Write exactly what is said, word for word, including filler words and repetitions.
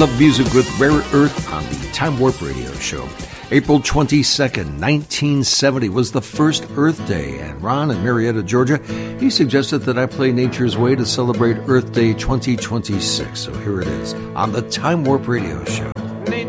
Love music with Rare Earth on the Time Warp Radio Show. April twenty-second, nineteen seventy was the first Earth Day, and Ron in Marietta, Georgia, he suggested that I play Nature's Way to celebrate Earth Day twenty twenty-six. So here it is on the Time Warp Radio Show.